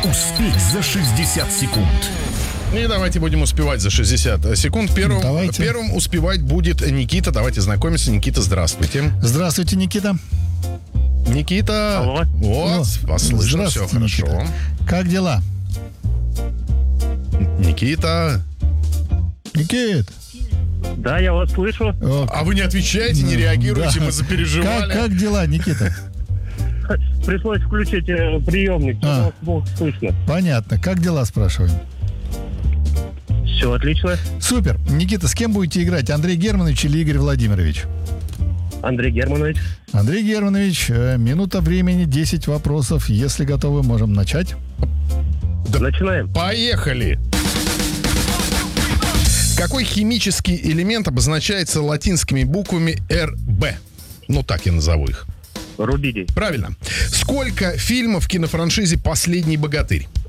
Успеть за 60 секунд. И давайте будем успевать за 60 секунд. Первым успевать будет Никита. Давайте знакомиться. Никита, здравствуйте. Здравствуйте, Никита. Никита. Алло. Вот, вас слышно, все хорошо. Никита. Как дела? Никита. Никит. Да, я вас слышу. А вы не отвечаете, не реагируете, Да. мы запереживали. Как дела, Никита? Пришлось включить приемник, А. плохо слышно. Понятно. Как дела, спрашиваем? Все отлично. Супер. Никита, с кем будете играть? Андрей Германович или Игорь Владимирович? Андрей Германович. Андрей Германович, минута времени, 10 вопросов. Если готовы, можем начать. Начинаем. Поехали. Какой химический элемент обозначается латинскими буквами РБ? Ну, так я назову их. Рубидий. Правильно. Сколько фильмов в кинофраншизе «Последний богатырь»?